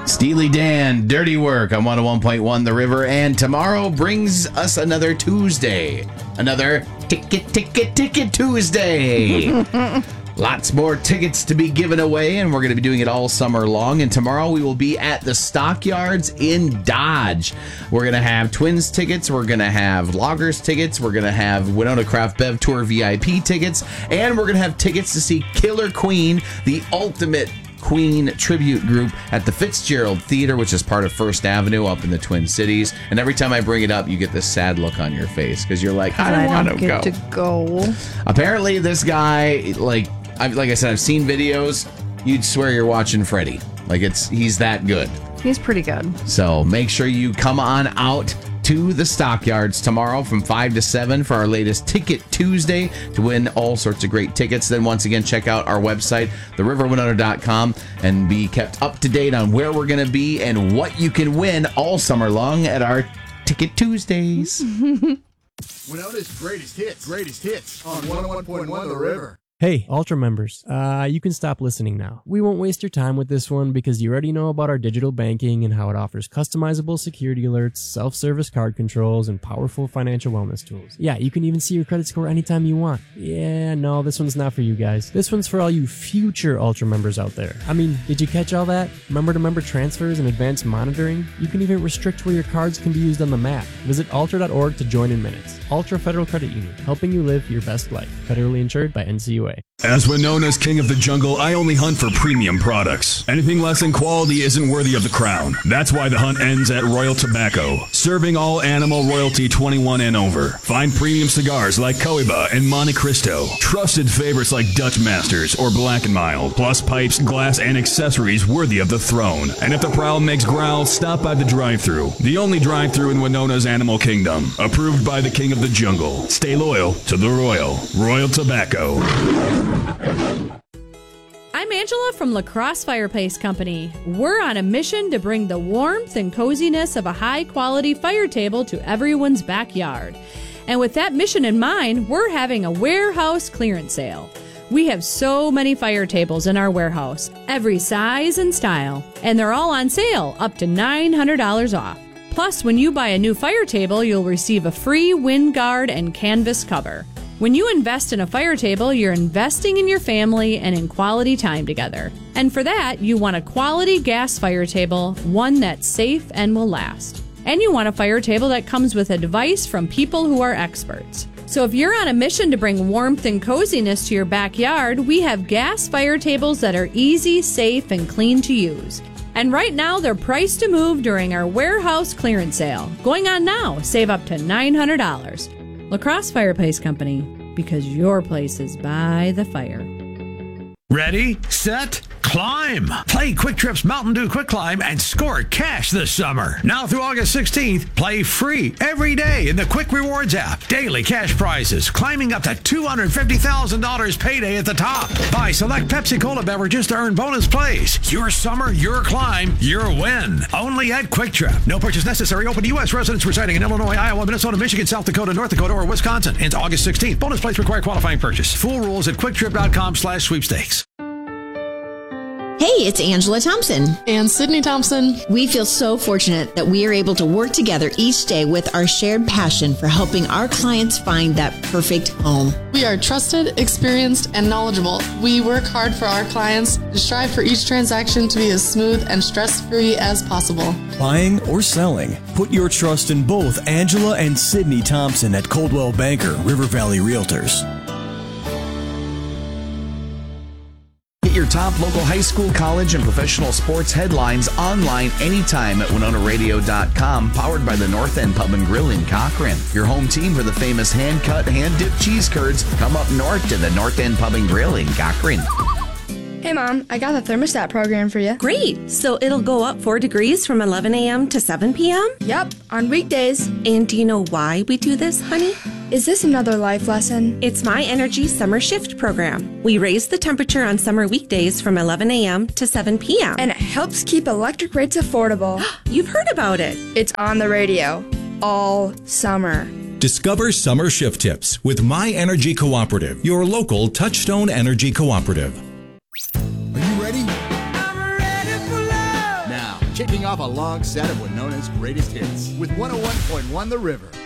Steely Dan, Dirty Work on 101.1 The River. And tomorrow brings us another Tuesday. Another Ticket Tuesday. Lots more tickets to be given away, and we're going to be doing it all summer long. And tomorrow we will be at the Stockyards in Dodge. We're going to have Twins tickets. We're going to have Loggers tickets. We're going to have Winona Craft Bev Tour VIP tickets. And we're going to have tickets to see Killer Queen, the ultimate Queen tribute group, at the Fitzgerald Theater, which is part of First Avenue up in the Twin Cities. And every time I bring it up, you get this sad look on your face because you're like, I don't want to go. Apparently, this guy, like I said, I've seen videos. You'd swear you're watching Freddy. He's that good. He's pretty good. So make sure you come on out to the Stockyards tomorrow from 5 to 7 for our latest Ticket Tuesday to win all sorts of great tickets. Then once again, check out our website, theriverwinona.com, and be kept up to date on where we're going to be and what you can win all summer long at our Ticket Tuesdays. Winona's greatest hits on 101.1 The River. Hey, Ultra members, you can stop listening now. We won't waste your time with this one because you already know about our digital banking and how it offers customizable security alerts, self-service card controls, and powerful financial wellness tools. Yeah, you can even see your credit score anytime you want. Yeah, no, this one's not for you guys. This one's for all you future Ultra members out there. I mean, did you catch all that? Member-to-member transfers and advanced monitoring? You can even restrict where your cards can be used on the map. Visit ultra.org to join in minutes. Ultra Federal Credit Union, helping you live your best life. Federally insured by NCUA. As Winona's king of the jungle, I only hunt for premium products. Anything less than quality isn't worthy of the crown. That's why the hunt ends at Royal Tobacco, serving all animal royalty 21 and over. Find premium cigars like Cohiba and Monte Cristo, trusted favorites like Dutch Masters or Black & Mild, plus pipes, glass, and accessories worthy of the throne. And if the prowl makes growl, stop by the drive-thru, the only drive-thru in Winona's animal kingdom, approved by the king of the jungle. Stay loyal to the Royal Tobacco. I'm Angela from La Crosse Fireplace Company. We're on a mission to bring the warmth and coziness of a high-quality fire table to everyone's backyard. And with that mission in mind, we're having a warehouse clearance sale. We have so many fire tables in our warehouse, every size and style, and they're all on sale, up to $900 off. Plus, when you buy a new fire table, you'll receive a free wind guard and canvas cover. When you invest in a fire table, you're investing in your family and in quality time together. And for that, you want a quality gas fire table, one that's safe and will last. And you want a fire table that comes with advice from people who are experts. So if you're on a mission to bring warmth and coziness to your backyard, we have gas fire tables that are easy, safe, and clean to use. And right now, they're priced to move during our warehouse clearance sale. Going on now, save up to $900. La Crosse Fireplace Company, because your place is by the fire. Ready, set, climb. Play Quick Trip's Mountain Dew Quick Climb and score cash this summer. Now through August 16th, play free every day in the Quick Rewards app. Daily cash prizes climbing up to $250,000 payday at the top. Buy select Pepsi Cola beverages to earn bonus plays. Your summer, your climb, your win. Only at Quick Trip. No purchase necessary. Open to U.S. residents residing in Illinois, Iowa, Minnesota, Michigan, South Dakota, North Dakota, or Wisconsin. Ends August 16th. Bonus plays require qualifying purchase. Full rules at quicktrip.com/sweepstakes. Hey, it's Angela Thompson. And Sydney Thompson. We feel so fortunate that we are able to work together each day with our shared passion for helping our clients find that perfect home. We are trusted, experienced, and knowledgeable. We work hard for our clients to strive for each transaction to be as smooth and stress-free as possible. Buying or selling, put your trust in both Angela and Sydney Thompson at Coldwell Banker, River Valley Realtors. Get your top local high school, college, and professional sports headlines online anytime at WinonaRadio.com, powered by the North End Pub and Grill in Cochrane. Your home team for the famous hand-cut, hand-dipped cheese curds. Come up north to the North End Pub and Grill in Cochrane. Hey, Mom, I got the thermostat program for you. Great. So it'll go up 4 degrees from 11 a.m. to 7 p.m.? Yep, on weekdays. And do you know why we do this, honey? Is this another life lesson? It's My Energy Summer Shift program. We raise the temperature on summer weekdays from 11 a.m. to 7 p.m. And it helps keep electric rates affordable. You've heard about it. It's on the radio all summer. Discover summer shift tips with My Energy Cooperative, your local Touchstone Energy Cooperative. Are you ready? I'm ready for love. Now, kicking off a long set of Winona's greatest hits with 101.1 The River.